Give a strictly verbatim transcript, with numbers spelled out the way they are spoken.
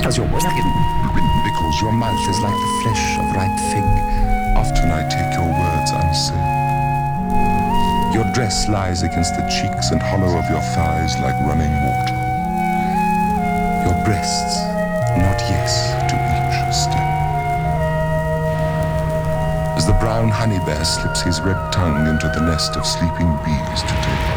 Because your Because your mouth is like the flesh of ripe fig. Often I take your words unsaid. Your dress lies against the cheeks and hollow of your thighs like running water. Your breasts nod yes to each step. As the brown honey bear slips his red tongue into the nest of sleeping bees to take